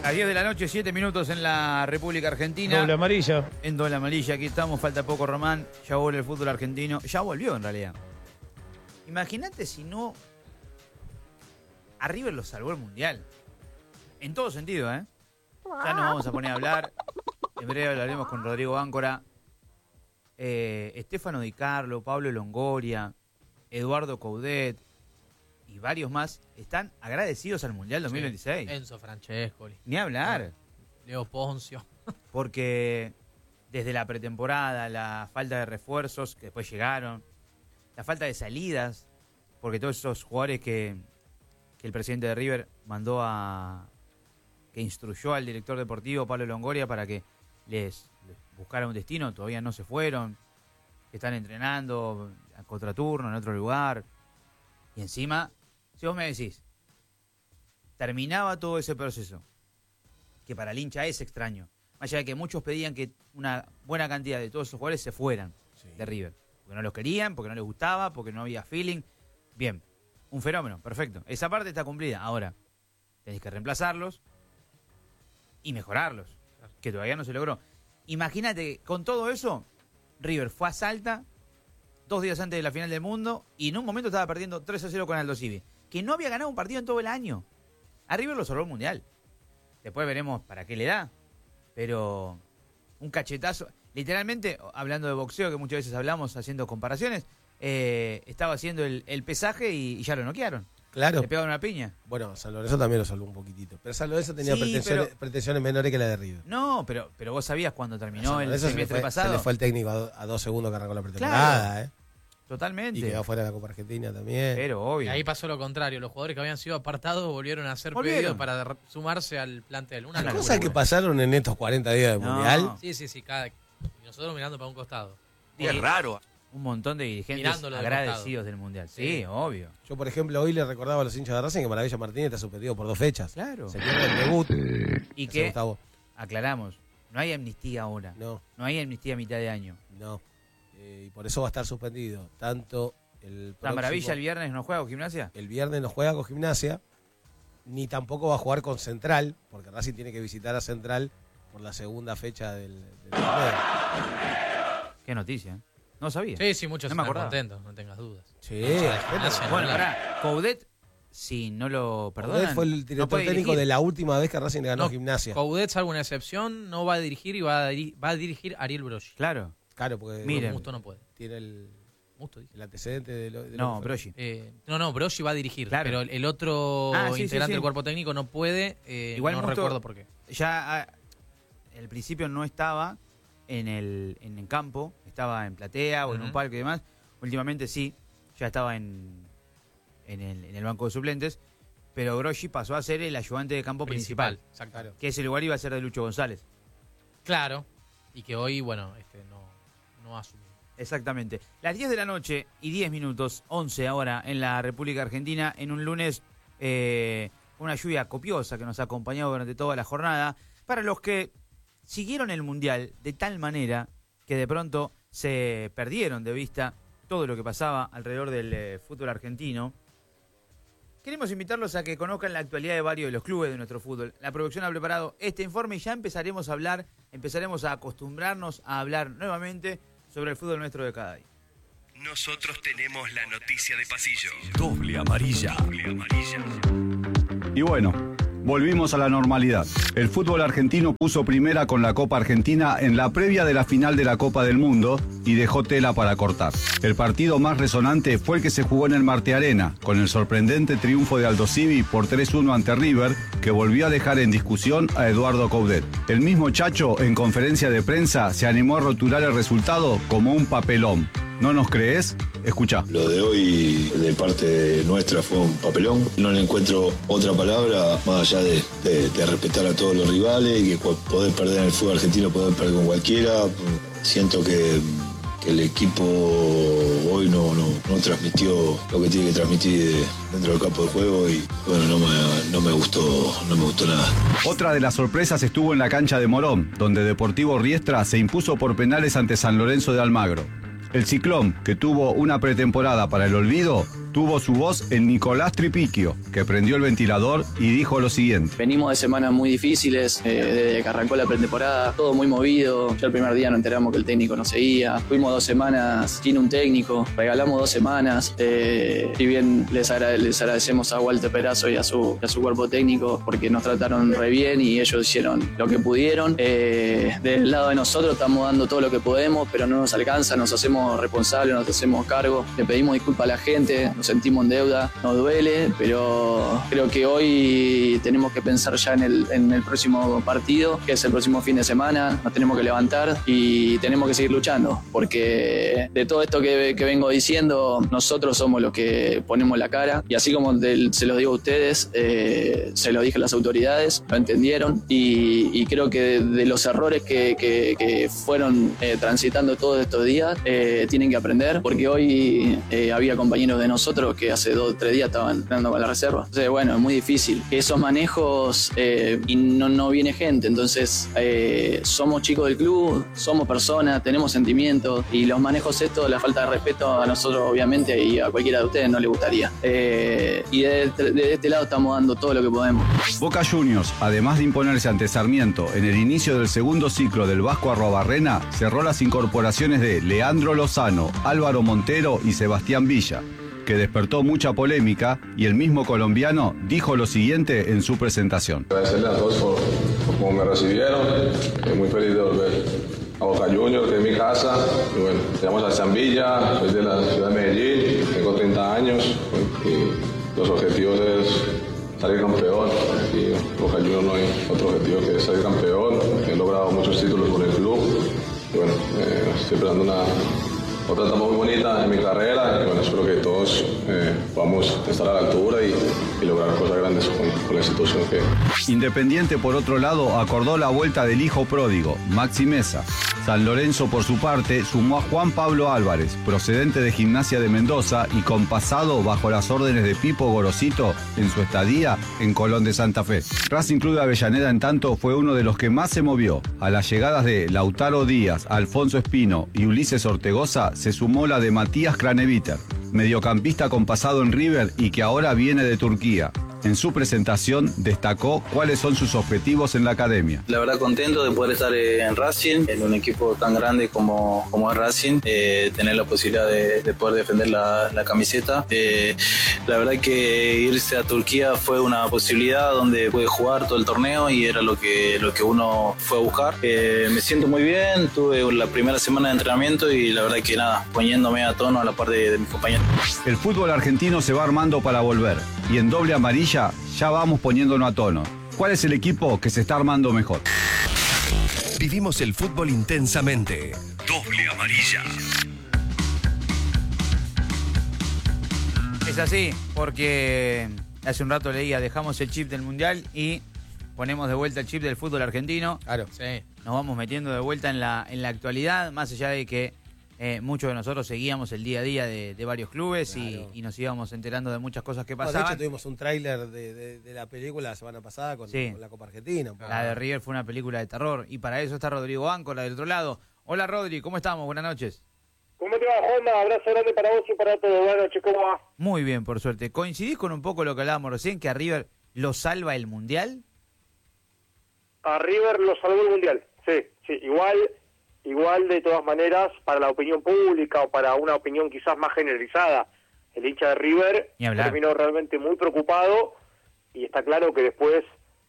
A 10 de la noche, 7 minutos en la República Argentina. Doble amarilla. En doble amarilla, aquí estamos, falta poco Román. Ya vuelve el fútbol argentino. Ya volvió en realidad. Imagínate si no... A River lo salvó el Mundial. En todo sentido, ¿eh? Ya nos vamos a poner a hablar. En breve hablaremos con Rodrigo Áncora. Stefano Di Carlo, Pablo Longoria, Eduardo Coudet y varios más están agradecidos al Mundial 2026. Sí. Enzo Francescoli. Ni hablar. Leo Poncio. Porque desde la pretemporada, la falta de refuerzos que después llegaron, la falta de salidas, porque todos esos jugadores que el presidente de River mandó que instruyó al director deportivo Pablo Longoria para que les buscara un destino, todavía no se fueron, están entrenando a contraturno en otro lugar. Y encima, si vos me decís, terminaba todo ese proceso, que para el hincha es extraño, más allá de que muchos pedían que una buena cantidad de todos esos jugadores se fueran de River, porque no los querían, porque no les gustaba, porque no había feeling. Bien, un fenómeno, perfecto. Esa parte está cumplida. Ahora, tenés que reemplazarlos y mejorarlos, que todavía no se logró. Imagínate, con todo eso, River fue a Salta 2 días antes de la final del mundo y en un momento estaba perdiendo 3-0 con Aldo Civi, que no había ganado un partido en todo el año. A River lo salvó el Mundial. Después veremos para qué le da, pero un cachetazo. Literalmente, hablando de boxeo, que muchas veces hablamos haciendo comparaciones, estaba haciendo el pesaje y ya lo noquearon. Claro. Le pegaron una piña. Bueno, San Lorenzo también lo salvó un poquito. Pero San Lorenzo tenía Sí, pretensiones menores que la de River. No, pero vos sabías cuando terminó el Eso semestre pasado. Se le fue el técnico a 2 segundos que arrancó la pretemporada, Claro, totalmente. Y quedó fuera de la Copa Argentina también. Pero obvio. Y ahí pasó lo contrario. Los jugadores que habían sido apartados volvieron a hacer pedidos para sumarse al plantel. Una Las locura. cosas que pasaron en estos 40 días del Mundial. Sí. Y nosotros mirando para un costado. Es raro. Un montón de dirigentes Mirándolo de agradecidos costado. del Mundial. Sí, Sí. obvio. Yo, por ejemplo, hoy le recordaba a los hinchas de Racing que Maravilla Martínez está suspendido por 2 fechas. Claro. Se pierde el debut. Y Hace que, Gustavo. aclaramos, no hay amnistía ahora. No, No hay amnistía a mitad de año. no. Y por eso va a estar suspendido. Tanto el La próximo- Maravilla el viernes no juega con Gimnasia. El viernes no juega con Gimnasia, ni tampoco va a jugar con Central, porque Racing tiene que visitar a Central por la segunda fecha del torneo. Qué noticia, ¿eh? No sabía. Sí, muchos No me están acordaba. contentos, no tengas dudas. Sí, Gimnasia, Bueno, no, pará, Coudet, si no lo perdonan, Coudet fue el no director puede técnico dirigir. de la última vez que Racing le ganó a Gimnasia. Coudet, salvo una excepción, no va a dirigir y va a dirigir Ariel Brogi. Claro. Claro, porque Miren. Musto no puede. tiene el Musto dije. antecedente de lo No, que fue. Brogi. No, Brogi va a dirigir, Claro. pero el otro Sí, integrante sí. del cuerpo técnico no puede, Igual no Musto- recuerdo por qué. Ya al principio no estaba en el campo, estaba en platea o en un Ujú. palco y demás. Últimamente sí, ya estaba en el banco de suplentes, pero Brogi pasó a ser el ayudante de campo principal, Exacto. Claro. que ese lugar iba a ser de Lucho González. Claro. Y que hoy, bueno, no asumió. Exactamente. Las 10 de la noche y 10 minutos, 11 ahora en la República Argentina, en un lunes una lluvia copiosa que nos ha acompañado durante toda la jornada. Para los que siguieron el Mundial de tal manera que de pronto se perdieron de vista todo lo que pasaba alrededor del fútbol argentino, queremos invitarlos a que conozcan la actualidad de varios de los clubes de nuestro fútbol. La producción ha preparado este informe y ya empezaremos a acostumbrarnos a hablar nuevamente sobre el fútbol nuestro de cada día. Nosotros tenemos la noticia de pasillo. Doble amarilla. Y bueno, volvimos a la normalidad. El fútbol argentino puso primera con la Copa Argentina en la previa de la final de la Copa del Mundo y dejó tela para cortar. El partido más resonante fue el que se jugó en el Marte Arena, con el sorprendente triunfo de Aldo Civi por 3-1 ante River, que volvió a dejar en discusión a Eduardo Coudet. El mismo Chacho, en conferencia de prensa, se animó a rotular el resultado como un papelón. ¿No nos crees? Escuchá. Lo de hoy, de parte nuestra, fue un papelón. No le encuentro otra palabra más allá de respetar a todos los rivales y que poder perder en el fútbol argentino, poder perder con cualquiera. Siento que el equipo hoy no transmitió lo que tiene que transmitir dentro del campo de juego y bueno, no me gustó nada. Otra de las sorpresas estuvo en la cancha de Morón, donde Deportivo Riestra se impuso por penales ante San Lorenzo de Almagro. El Ciclón, que tuvo una pretemporada para el olvido, tuvo su voz el Nicolás Tripicchio, que prendió el ventilador y dijo lo siguiente. Venimos de semanas muy difíciles, desde que arrancó la pretemporada, todo muy movido. Ya el primer día nos enteramos que el técnico no seguía. Fuimos 2 semanas sin un técnico, regalamos 2 semanas. Si bien les agradecemos a Walter Perazo y a su cuerpo técnico porque nos trataron re bien y ellos hicieron lo que pudieron. Del lado de nosotros estamos dando todo lo que podemos, pero no nos alcanza, nos hacemos responsables, nos hacemos cargo. Le pedimos disculpas a la gente, nos sentimos en deuda, nos duele, pero creo que hoy tenemos que pensar ya en el próximo partido, que es el próximo fin de semana. Nos tenemos que levantar y tenemos que seguir luchando, porque de todo esto que vengo diciendo, nosotros somos los que ponemos la cara, y así como se los digo a ustedes, se lo dije a las autoridades, lo entendieron, y creo que de los errores que fueron transitando todos estos días, tienen que aprender, porque hoy había compañeros de nosotros que hace 2 o 3 días estaban entrenando con la reserva. Entonces, bueno, es muy difícil. Esos manejos, y no viene gente, entonces somos chicos del club, somos personas, tenemos sentimientos, y los manejos estos, la falta de respeto a nosotros obviamente y a cualquiera de ustedes no le gustaría. Y de este lado estamos dando todo lo que podemos. Boca Juniors, además de imponerse ante Sarmiento en el inicio del segundo ciclo del Vasco Arrobarrena, cerró las incorporaciones de Leandro Lozano, Álvaro Montero y Sebastián Villa, que despertó mucha polémica, y el mismo colombiano dijo lo siguiente en su presentación. Agradecerle a todos por cómo me recibieron, muy feliz de volver a Boca Juniors, que es mi casa. Y bueno, llamamos a Zambilla, soy de la ciudad de Medellín, tengo 30 años y los objetivos es salir campeón. Y Boca Juniors no hay otro objetivo que salir campeón. He logrado muchos títulos con el club y bueno, estoy esperando otra etapa muy bonita en mi carrera, y bueno, espero que todos podamos estar a la altura y lograr cosas grandes con la institución que... Independiente, por otro lado, acordó la vuelta del hijo pródigo, Maxi Mesa. San Lorenzo, por su parte, sumó a Juan Pablo Álvarez, procedente de Gimnasia de Mendoza y con pasado bajo las órdenes de Pipo Gorosito en su estadía en Colón de Santa Fe. Racing Club de Avellaneda, en tanto, fue uno de los que más se movió. A las llegadas de Lautaro Díaz, Alfonso Espino y Ulises Ortegoza se sumó la de Matías Craneviter, mediocampista con pasado en River y que ahora viene de Turquía. En su presentación destacó cuáles son sus objetivos en la academia. La verdad, contento de poder estar en Racing, en un equipo tan grande como es Racing, tener la posibilidad de poder defender la camiseta. La verdad que irse a Turquía fue una posibilidad donde pude jugar todo el torneo y era lo que uno fue a buscar. Me siento muy bien, tuve la primera semana de entrenamiento y la verdad que nada, poniéndome a tono a la par de mis compañeros. El fútbol argentino se va armando para volver, y en Doble Amarilla ya vamos poniéndonos a tono. ¿Cuál es el equipo que se está armando mejor? Vivimos el fútbol intensamente. Doble Amarilla. Es así, porque hace un rato leía, dejamos el chip del Mundial y ponemos de vuelta el chip del fútbol argentino. Claro. Sí. Nos vamos metiendo de vuelta en la actualidad, más allá de que muchos de nosotros seguíamos el día a día de varios clubes, claro, y nos íbamos enterando de muchas cosas que pasaban. De hecho, tuvimos un tráiler de la película la semana pasada con la Copa Argentina. La de River fue una película de terror, y para eso está Rodrigo Áncora del otro lado. Hola, Rodri, ¿cómo estamos? Buenas noches. ¿Cómo te va, Juanma? Abrazo grande para vos y para todos. Buenas noches, ¿cómo va? Muy bien, por suerte. ¿Coincidís con un poco lo que hablábamos recién, que a River lo salva el Mundial? A River lo salvó el Mundial, sí. Igual de todas maneras, para la opinión pública o para una opinión quizás más generalizada, el hincha de River terminó realmente muy preocupado, y está claro que después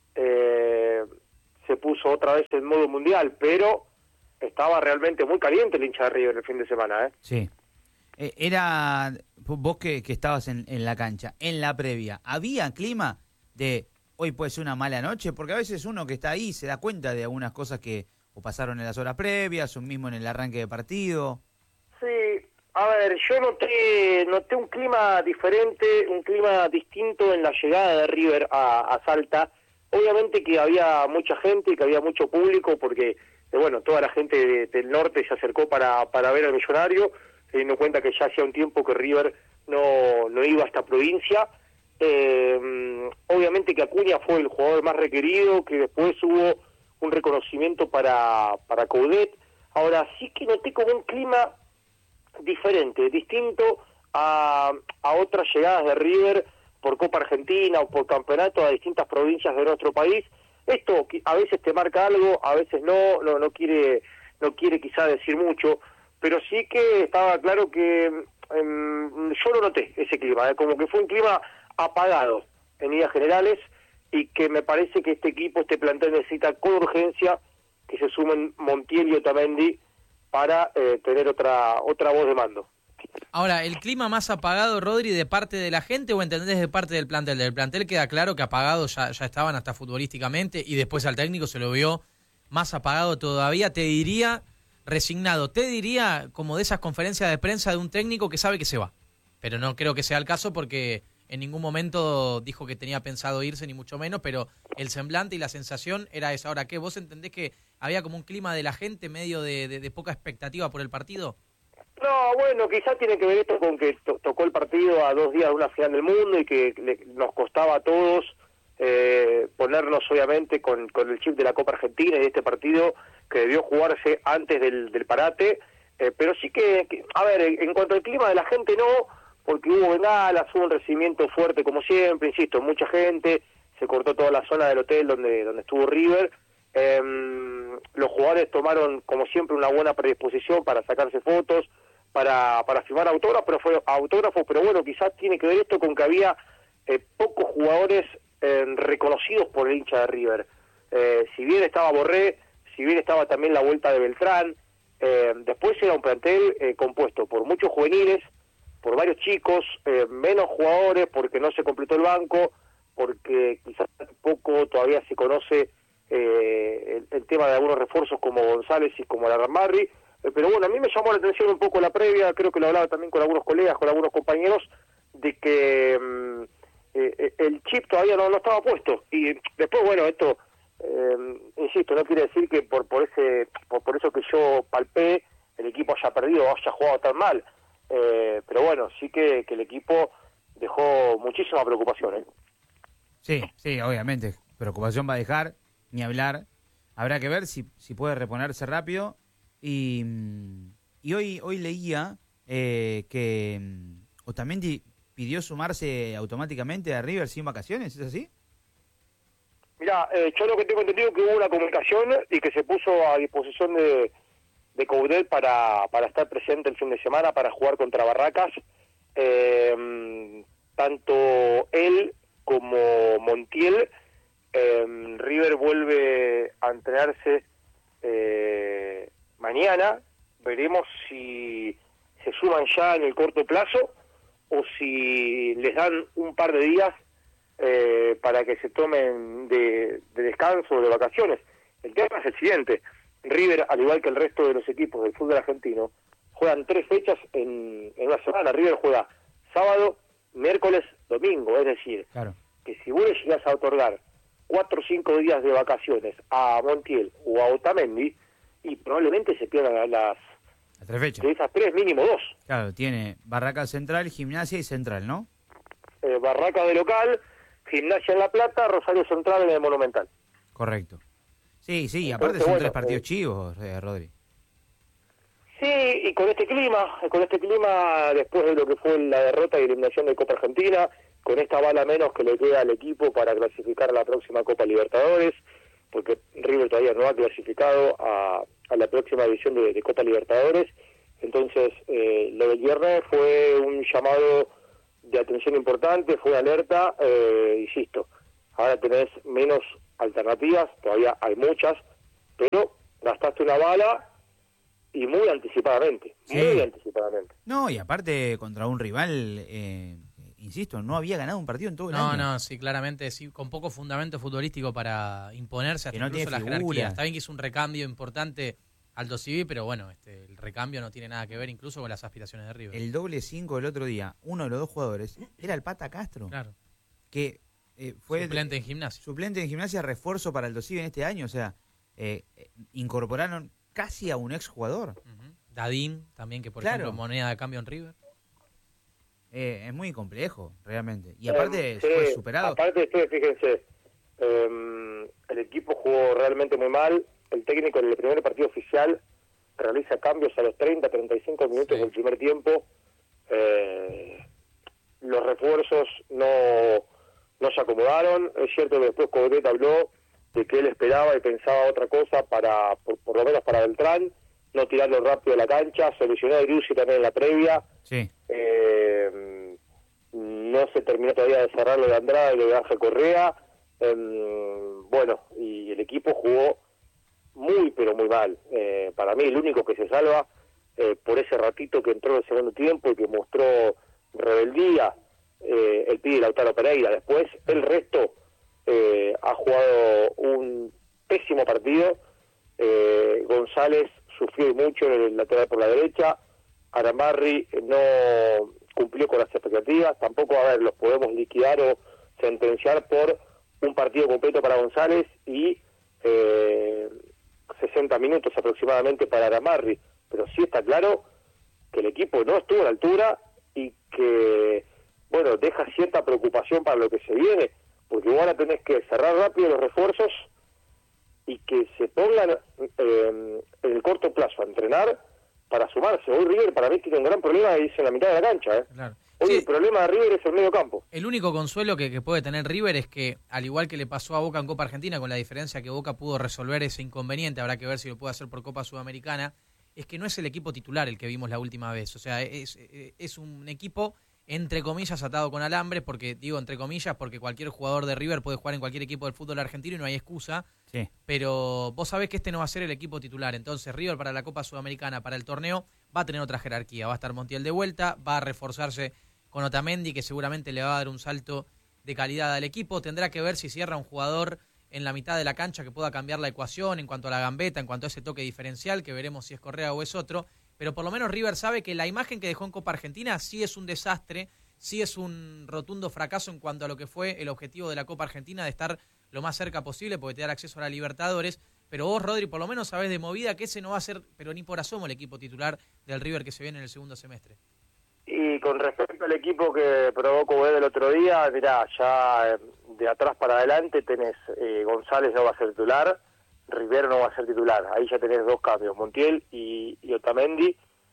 se puso otra vez en modo mundial, pero estaba realmente muy caliente el hincha de River el fin de semana, ¿eh? Sí. Era vos que estabas en la cancha, en la previa, ¿había clima de hoy puede ser una mala noche? Porque a veces uno que está ahí se da cuenta de algunas cosas que o pasaron en las horas previas, o mismo en el arranque de partido. Sí, a ver, yo noté un clima diferente, un clima distinto en la llegada de River a Salta. Obviamente que había mucha gente, que había mucho público, porque bueno, toda la gente del norte se acercó para ver al Millonario, teniendo en cuenta que ya hacía un tiempo que River no iba a esta provincia. Obviamente que Acuña fue el jugador más requerido, que después hubo un reconocimiento para Coudet. Ahora sí que noté como un clima diferente, distinto a otras llegadas de River por Copa Argentina o por campeonato a distintas provincias de nuestro país. Esto a veces te marca algo, a veces no quiere quizá decir mucho, pero sí que estaba claro que yo lo noté, ese clima, como que fue un clima apagado en líneas generales, y que me parece que este plantel necesita con urgencia que se sumen Montiel y Otamendi para tener otra voz de mando. Ahora, ¿el clima más apagado, Rodri, de parte de la gente o entendés de parte del plantel? Del plantel queda claro que apagados ya estaban hasta futbolísticamente, y después al técnico se lo vio más apagado todavía, te diría resignado, te diría como de esas conferencias de prensa de un técnico que sabe que se va. Pero no creo que sea el caso, porque en ningún momento dijo que tenía pensado irse, ni mucho menos, pero el semblante y la sensación era esa. Ahora, ¿qué? ¿Vos entendés que había como un clima de la gente medio de poca expectativa por el partido? No, bueno, quizás tiene que ver esto con que tocó el partido a 2 días de una final del mundo y que nos costaba a todos ponernos obviamente con el chip de la Copa Argentina y de este partido que debió jugarse antes del parate, pero sí que, a ver, en cuanto al clima de la gente no, porque hubo bengalas, hubo un recibimiento fuerte como siempre, insisto, mucha gente, se cortó toda la zona del hotel donde estuvo River. Los jugadores tomaron como siempre una buena predisposición para sacarse fotos, para firmar autógrafos, pero bueno, quizás tiene que ver esto con que había pocos jugadores reconocidos por el hincha de River. Si bien estaba Borré, si bien estaba también la vuelta de Beltrán, después era un plantel compuesto por muchos juveniles, por varios chicos, menos jugadores porque no se completó el banco, porque quizás poco todavía se conoce el tema de algunos refuerzos como González y como Larramarri, pero bueno, a mí me llamó la atención un poco la previa, creo que lo hablaba también con algunos colegas, con algunos compañeros, de que el chip todavía no estaba puesto, y después, bueno, esto, insisto, no quiere decir que por eso que yo palpé, el equipo haya perdido o haya jugado tan mal, pero bueno, sí que el equipo dejó muchísima preocupación. Sí, obviamente, preocupación va a dejar, ni hablar. Habrá que ver si puede reponerse rápido. Y hoy leía que Otamendi pidió sumarse automáticamente a River sin vacaciones, ¿es así? Mirá, yo lo que tengo entendido es que hubo una comunicación y que se puso a disposición de Coudet para estar presente el fin de semana para jugar contra Barracas. Tanto él como Montiel, River vuelve a entrenarse mañana. Veremos si se suman ya en el corto plazo o si les dan un par de días para que se tomen de descanso o de vacaciones. El tema es el siguiente: River, al igual que el resto de los equipos del fútbol argentino, juegan 3 fechas en una semana. River juega sábado, miércoles, domingo, es decir, claro, que si vos le llegas a otorgar 4 o 5 días de vacaciones a Montiel o a Otamendi, y probablemente se pierdan las 3 fechas. De esas 3, mínimo 2. Claro, tiene Barracas Central, Gimnasia y Central, ¿no? Barracas de local, Gimnasia en La Plata, Rosario Central en el Monumental. Correcto. Sí, aparte entonces, son 3 partidos chivos, Rodri. Sí, y con este clima, después de lo que fue la derrota y eliminación de Copa Argentina, con esta bala menos que le queda al equipo para clasificar a la próxima Copa Libertadores, porque River todavía no ha clasificado a la próxima edición de Copa Libertadores. Entonces, lo del viernes fue un llamado de atención importante, fue alerta, insisto, ahora tenés menos alternativas, todavía hay muchas, pero gastaste una bala y muy anticipadamente. No, y aparte contra un rival, insisto, no había ganado un partido en todo el año. No, sí, claramente, sí, con poco fundamento futbolístico para imponerse, hasta que no incluso tiene la jerarquía. Está bien que hizo un recambio importante Aldo Civi, pero bueno, el recambio no tiene nada que ver incluso con las aspiraciones de River. El doble 5 del otro día, uno de los 2 jugadores, era el Pata Castro. Claro. Que fue suplente en Gimnasia. Suplente en Gimnasia, refuerzo para Aldo Civi en este año, o sea, incorporaron casi a un exjugador. Dadín también, que por ejemplo moneda de cambio en River. Es muy complejo, realmente. Y aparte fue superado. Aparte, fíjense, el equipo jugó realmente muy mal. El técnico en el primer partido oficial realiza cambios a los 30-35 minutos del primer tiempo. los refuerzos no se acomodaron. Es cierto que después Coudet habló de que él esperaba y pensaba otra cosa por lo menos para Beltrán, no tirarlo rápido a la cancha. Se lesionó a Driussi también en la previa. Sí. No se terminó todavía de cerrar lo de Andrada y lo de Ángel Correa. Bueno, y el equipo jugó muy, pero muy mal. Para mí el único que se salva por ese ratito que entró en el segundo tiempo y que mostró rebeldía, el pibe Lautaro Pereira. Después el resto ha jugado un pésimo partido. González sufrió mucho en el lateral por la derecha. Aramarri no cumplió con las expectativas. Tampoco, los podemos liquidar o sentenciar por un partido completo para González y 60 minutos aproximadamente para Aramarri. Pero sí está claro que el equipo no estuvo a la altura y que, bueno, deja cierta preocupación para lo que se viene, porque vos ahora tenés que cerrar rápido los refuerzos y que se pongan en el corto plazo a entrenar para sumarse. Hoy River para mí tiene un gran problema y es en la mitad de la cancha. Claro. Hoy Sí. el problema de River es el medio campo. El único consuelo que puede tener River es que, al igual que le pasó a Boca en Copa Argentina, con la diferencia que Boca pudo resolver ese inconveniente, habrá que ver si lo puede hacer por Copa Sudamericana, es que no es el equipo titular el que vimos la última vez. O sea, es un equipo, entre comillas, atado con alambres, porque digo entre comillas, porque cualquier jugador de River puede jugar en cualquier equipo del fútbol argentino y no hay excusa. Sí. Pero vos sabés que este no va a ser el equipo titular. Entonces River para la Copa Sudamericana, para el torneo, va a tener otra jerarquía. Va a estar Montiel de vuelta, va a reforzarse con Otamendi, que seguramente le va a dar un salto de calidad al equipo. Tendrá que ver si cierra un jugador en la mitad de la cancha que pueda cambiar la ecuación en cuanto a la gambeta, en cuanto a ese toque diferencial, que veremos si es Correa o es otro. Pero por lo menos River sabe que la imagen que dejó en Copa Argentina sí es un desastre, sí es un rotundo fracaso en cuanto a lo que fue el objetivo de la Copa Argentina, de estar lo más cerca posible porque te da acceso a la Libertadores. Pero vos, Rodri, por lo menos sabés de movida que ese no va a ser, pero ni por asomo, el equipo titular del River que se viene en el segundo semestre. Y con respecto al equipo que probó Coudet el otro día, mirá, ya de atrás para adelante tenés González no va a ser titular, Rivero no va a ser titular. Ahí ya tenés dos cambios, Montiel y Otamendi.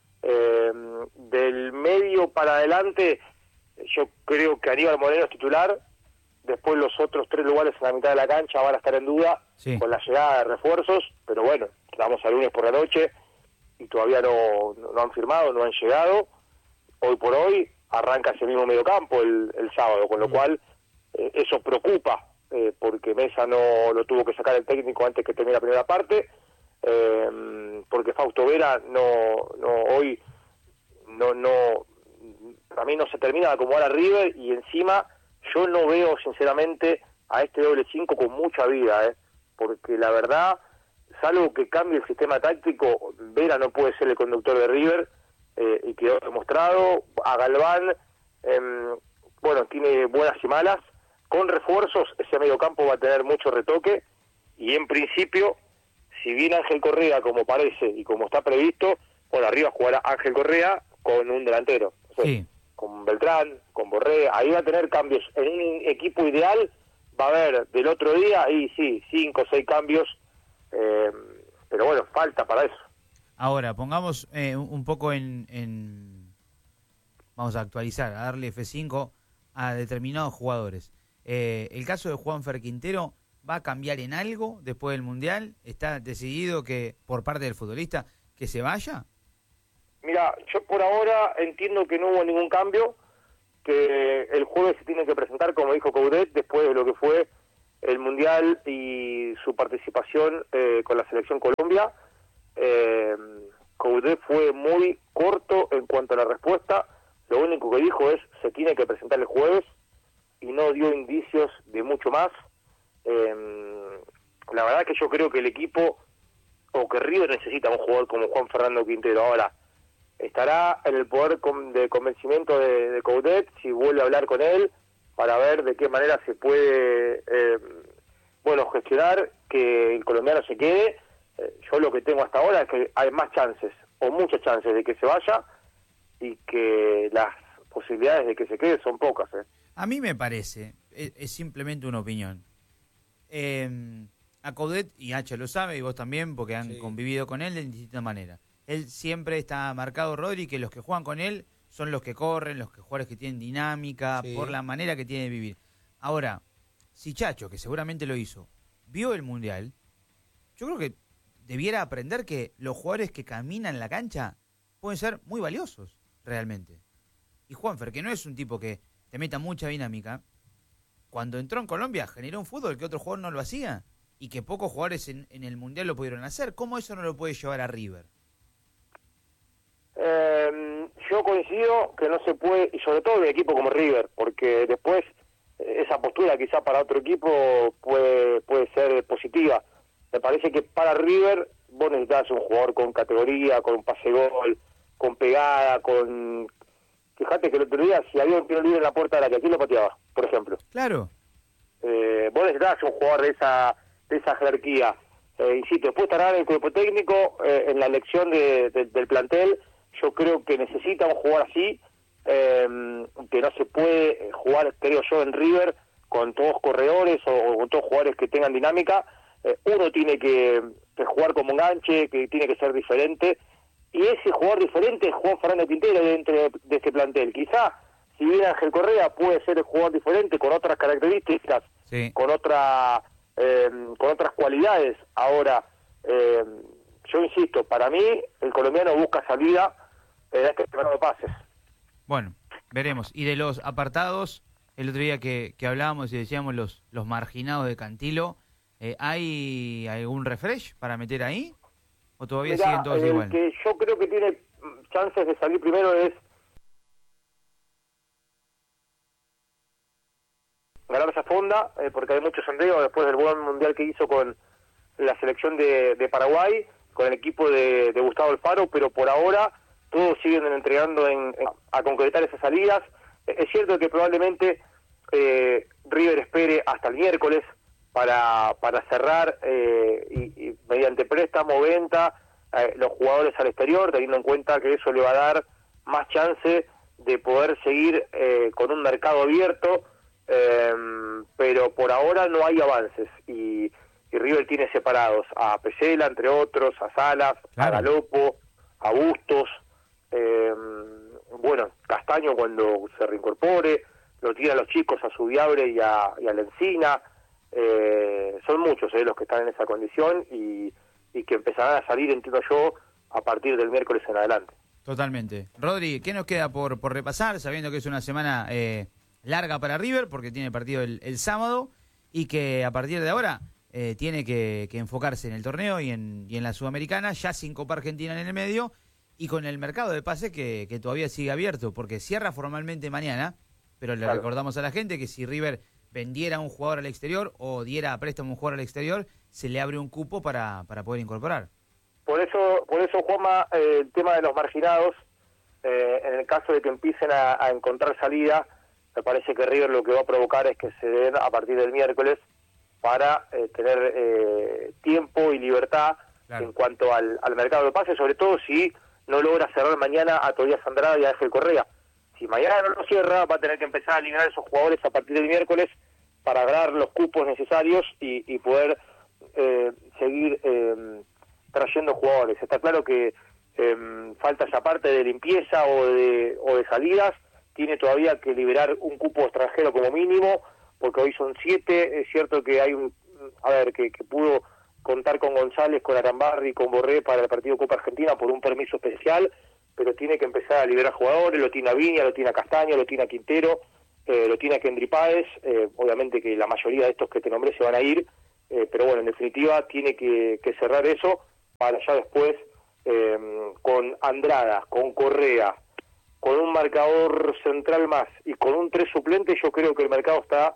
Del medio para adelante, yo creo que Aníbal Moreno es titular. Después los otros tres lugares en la mitad de la cancha van a estar en duda con la llegada de refuerzos. Pero bueno, estamos al lunes por la noche y todavía no han firmado, no han llegado. Hoy por hoy arranca ese mismo mediocampo el sábado, con lo cual eso preocupa, porque Mesa no lo tuvo que sacar el técnico antes que termine la primera parte, porque Fausto Vera hoy para mí no se termina de acomodar a River, y encima yo no veo sinceramente a este doble 5 con mucha vida, porque la verdad, salvo que cambie el sistema táctico, Vera no puede ser el conductor de River. Y quedó demostrado. A Galván, bueno, tiene buenas y malas. Con refuerzos, ese mediocampo va a tener mucho retoque. Y en principio, si viene Ángel Correa como parece y como está previsto, bueno, arriba jugará Ángel Correa con un delantero. O sea, Sí. Con Beltrán, con Borré. Ahí va a tener cambios. En un equipo ideal va a haber del otro día, ahí sí, 5 o 6 cambios. Pero bueno, falta para eso. Ahora, pongamos un poco vamos a actualizar, a darle F5 a determinados jugadores. El caso de Juanfer Quintero, ¿va a cambiar en algo después del Mundial? ¿Está decidido que por parte del futbolista que se vaya? Mira, yo por ahora entiendo que no hubo ningún cambio, que el jueves se tiene que presentar, como dijo Coudet, después de lo que fue el Mundial y su participación con la Selección Colombia. Coudet fue muy corto en cuanto a la respuesta. Lo único que dijo es se tiene que presentar el jueves y no dio indicios de mucho más. La verdad que yo creo que el equipo, o que River necesita un jugador como Juan Fernando Quintero. Ahora, estará en el poder de convencimiento de Coudet si vuelve a hablar con él para ver de qué manera se puede gestionar que el colombiano se quede. Yo lo que tengo hasta ahora es que hay más chances, o muchas chances, de que se vaya, y que las posibilidades de que se quede son pocas. A mí me parece, es simplemente una opinión. A Coudet, y Hacha lo sabe, y vos también, porque han convivido con él de distinta manera. Él siempre está marcado, Rodri, que los que juegan con él son los que corren, los jugadores que tienen dinámica, Sí. por la manera que tienen de vivir. Ahora, si Chacho, que seguramente lo hizo, vio el Mundial, yo creo que debiera aprender que los jugadores que caminan en la cancha pueden ser muy valiosos, realmente. Y Juanfer, que no es un tipo que te meta mucha dinámica, cuando entró en Colombia generó un fútbol que otro jugador no lo hacía y que pocos jugadores en el Mundial lo pudieron hacer. ¿Cómo eso no lo puede llevar a River? Yo coincido que no se puede, y sobre todo en un equipo como River, porque después esa postura quizá para otro equipo puede ser positiva. Me parece que para River vos necesitas un jugador con categoría, con un pase gol, con pegada, con... Fíjate que el otro día, si había un tiro libre en la puerta de la que aquí lo pateaba, por ejemplo. Claro. Vos necesitas un jugador de esa jerarquía. Insisto, después estará en el cuerpo técnico, en la elección del plantel. Yo creo que necesita un jugador así, que no se puede jugar, creo yo, en River con todos corredores o con todos jugadores que tengan dinámica. Uno tiene que jugar como enganche, que tiene que ser diferente, y ese jugador diferente es Juan Fernández Quintero dentro de este plantel. Quizá, si bien Ángel Correa puede ser el jugador diferente con otras características, Sí. con otras cualidades. Ahora, yo insisto, para mí el colombiano busca salida en este terreno de pases. Bueno, veremos. Y de los apartados, el otro día que hablábamos y decíamos los marginados de Cantilo, ¿hay algún refresh para meter ahí? ¿O todavía Mirá, siguen todos el igual? que yo creo que tiene chances de salir primero es ganar esa fonda, porque hay mucho sondeo después del buen mundial que hizo con la selección de Paraguay, con el equipo de Gustavo Alfaro, pero por ahora todos siguen entregando a concretar esas salidas. Es cierto que probablemente River espere hasta el miércoles para cerrar y mediante préstamo, venta, los jugadores al exterior, teniendo en cuenta que eso le va a dar más chance de poder seguir con un mercado abierto, pero por ahora no hay avances y River tiene separados a Pesela, entre otros, a Salas, Claro. a Galopo, a Bustos, bueno, Castaño cuando se reincorpore, lo tiene a los chicos, a Subiabre y a Lencina. Son muchos los que están en esa condición y que empezarán a salir, entiendo yo, a partir del miércoles en adelante. Totalmente. Rodri, ¿qué nos queda por repasar? Sabiendo que es una semana larga para River, porque tiene partido el sábado, y que a partir de ahora tiene que enfocarse en el torneo y en la Sudamericana, ya sin Copa Argentina en el medio, y con el mercado de pases que todavía sigue abierto, porque cierra formalmente mañana, pero le Claro. recordamos a la gente que si River vendiera a un jugador al exterior o diera a préstamo a un jugador al exterior, se le abre un cupo para poder incorporar. Por eso Juanma, el tema de los marginados, en el caso de que empiecen a encontrar salida, me parece que River lo que va a provocar es que se den a partir del miércoles para tener tiempo y libertad. Claro. En cuanto al mercado de pases, sobre todo si no logra cerrar mañana a Tobías Andrada y a Ángel Correa. Si mañana no lo cierra, va a tener que empezar a eliminar a esos jugadores a partir del miércoles para ganar los cupos necesarios y poder seguir trayendo jugadores. Está claro que falta esa parte de limpieza o de salidas. Tiene todavía que liberar un cupo extranjero como mínimo, porque hoy son 7. Es cierto que hay que pudo contar con González, con Arambarri, con Borré para el partido Copa Argentina por un permiso especial, pero tiene que empezar a liberar jugadores. Lo tiene a Viña, lo tiene a Castaño, lo tiene a Quintero, lo tiene a Kendry Páez. Obviamente que la mayoría de estos que te nombré se van a ir, pero bueno, en definitiva tiene que cerrar eso para ya después con Andrada, con Correa, con un marcador central más y con un 3 suplente. Yo creo que el mercado está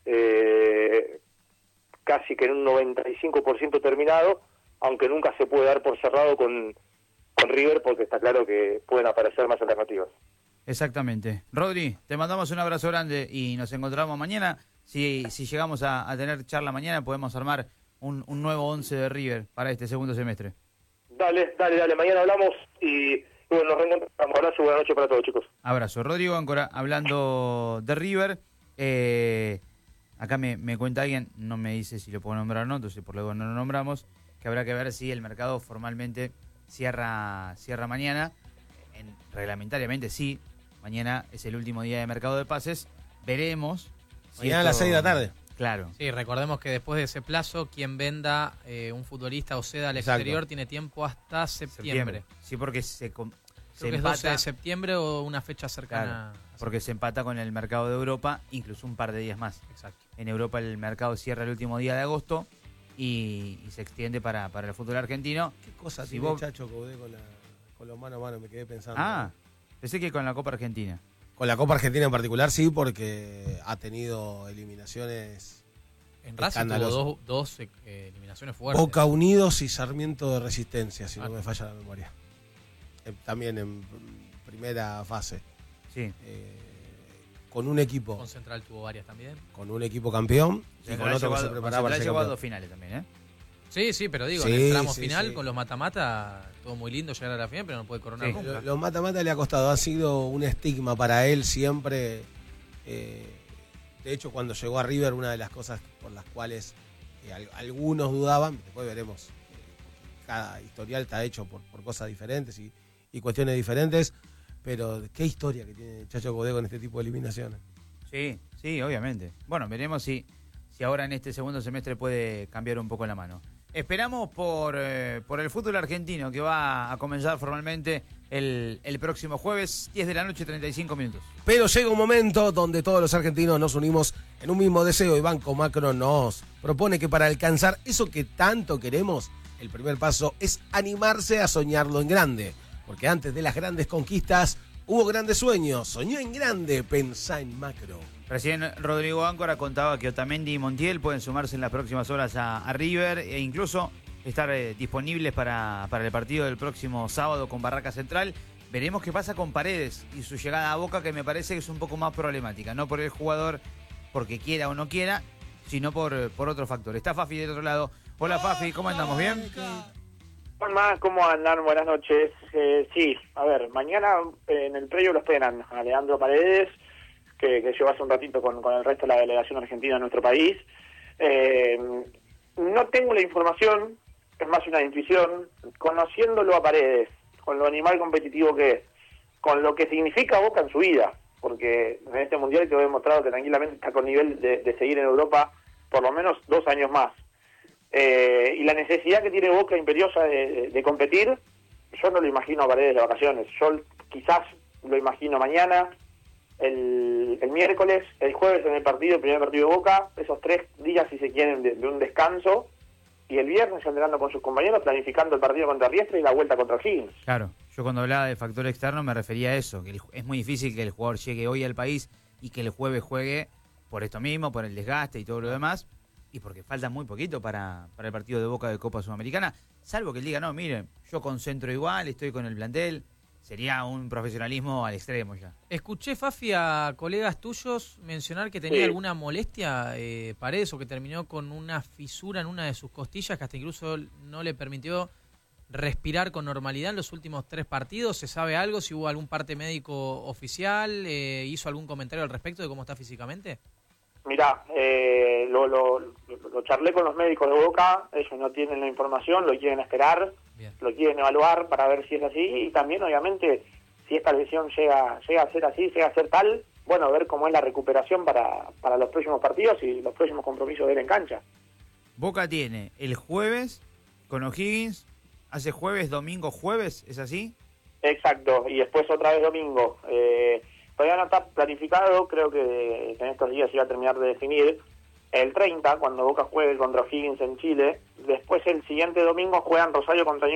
casi que en un 95% terminado, aunque nunca se puede dar por cerrado con River, porque está claro que pueden aparecer más alternativas. Exactamente. Rodri, te mandamos un abrazo grande y nos encontramos mañana. Si llegamos a tener charla mañana, podemos armar un nuevo 11 de River para este segundo semestre. Dale. Mañana hablamos y bueno, nos reencontramos. Abrazo, buenas noches para todos, chicos. Abrazo. Rodrigo Áncora, hablando de River. Acá me cuenta alguien, no me dice si lo puedo nombrar o no, entonces por luego no lo nombramos, que habrá que ver si el mercado formalmente cierra mañana. Reglamentariamente sí, Mañana es el último día de mercado de pases. Veremos. Mañana a las 6 de la tarde. Claro. Sí, recordemos que después de ese plazo, quien venda un futbolista o ceda al exterior tiene tiempo hasta septiembre. Sí, porque se Creo que empata, es 12 de septiembre o una fecha cercana. Claro, porque se empata con el mercado de Europa, incluso un par de días más. Exacto. En Europa el mercado cierra el último día de agosto y se extiende para el fútbol argentino. ¿Qué cosa Si tiene vos- Chacho Coudet con los mano a mano? Me quedé pensando. Pensé que con la Copa Argentina. Con la Copa Argentina en particular sí, porque ha tenido eliminaciones En Racing escandalosas. tuvo dos eliminaciones fuertes. Boca Unidos y Sarmiento de Resistencia, si no me falla la memoria. También en primera fase. Sí. Con un equipo. Con Central tuvo varias también. Con un equipo campeón y con otro que se preparaba para ser llegó a campeón. 2 finales también, ¿eh? Sí, pero digo, Sí, en el tramo sí, final sí. con los mata-mata, todo muy lindo llegar a la final, pero no puede coronar nunca. Los mata-mata le ha costado, ha sido un estigma para él siempre. De hecho, cuando llegó a River, una de las cosas por las cuales algunos dudaban, después veremos, cada historial está hecho por cosas diferentes y cuestiones diferentes, pero qué historia que tiene Chacho Coudet con este tipo de eliminaciones. Sí, obviamente. Bueno, veremos si ahora en este segundo semestre puede cambiar un poco la mano. Esperamos por el fútbol argentino, que va a comenzar formalmente el próximo jueves, 10 de la noche, 35 minutos. Pero llega un momento donde todos los argentinos nos unimos en un mismo deseo y Banco Macro nos propone que para alcanzar eso que tanto queremos, el primer paso es animarse a soñarlo en grande. Porque antes de las grandes conquistas hubo grandes sueños. Soñó en grande, pensá en macro. Recién Rodrigo Áncora contaba que Otamendi y Montiel pueden sumarse en las próximas horas a River e incluso estar disponibles para el partido del próximo sábado con Barraca Central. Veremos qué pasa con Paredes y su llegada a Boca, que me parece que es un poco más problemática. No por el jugador porque quiera o no quiera, sino por otro factor. Está Fafi del otro lado. Hola Fafi, ¿cómo andamos? ¿Bien? Juanma, ¿cómo andan? Buenas noches. Sí, a ver, mañana en el predio lo esperan a Leandro Paredes, que llegó hace un ratito con el resto de la delegación argentina de nuestro país. No tengo la información, es más una intuición, conociéndolo a Paredes, con lo animal competitivo que es, con lo que significa Boca en su vida, porque en este Mundial quedó demostrado que tranquilamente está con nivel de seguir en Europa por lo menos 2 años más. Y la necesidad que tiene Boca imperiosa de competir, yo no lo imagino a Paredes de vacaciones. Yo quizás lo imagino mañana, el miércoles, el jueves en el primer partido de Boca, esos 3 días, si se quieren, de un descanso, y el viernes entrenando con sus compañeros, planificando el partido contra Riestra y la vuelta contra Higgins. Claro, yo cuando hablaba de factor externo me refería a eso, que es muy difícil que el jugador llegue hoy al país y que el jueves juegue por esto mismo, por el desgaste y todo lo demás, y porque falta muy poquito para el partido de Boca de Copa Sudamericana, salvo que él diga, no, miren, yo concentro igual, estoy con el plantel. Sería un profesionalismo al extremo ya. Escuché, Fafi, a colegas tuyos mencionar que tenía alguna molestia, Paredes, o que terminó con una fisura en una de sus costillas que hasta incluso no le permitió respirar con normalidad en los últimos 3 partidos. ¿Se sabe algo? ¿Si hubo algún parte médico oficial? ¿Hizo algún comentario al respecto de cómo está físicamente? Mirá, lo charlé con los médicos de Boca, ellos no tienen la información, lo quieren esperar, lo quieren evaluar para ver si es así, y también obviamente si esta lesión llega a ser así, llega a ser tal, bueno, ver cómo es la recuperación para los próximos partidos y los próximos compromisos de él en cancha. Boca tiene el jueves con O'Higgins, hace jueves, domingo, jueves, ¿es así? Exacto, y después otra vez domingo. Todavía no está planificado, creo que en estos días se va a terminar de definir. El 30, cuando Boca juegue contra O'Higgins en Chile, después el siguiente domingo juegan Rosario contra